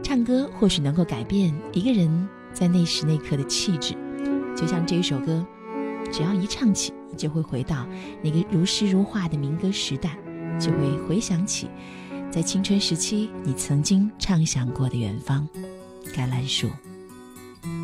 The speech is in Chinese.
唱歌或许能够改变一个人在那时那刻的气质，就像这一首歌，只要一唱起，你就会回到那个如诗如画的民歌时代，就会回想起在青春时期你曾经畅想过的远方。橄榄树。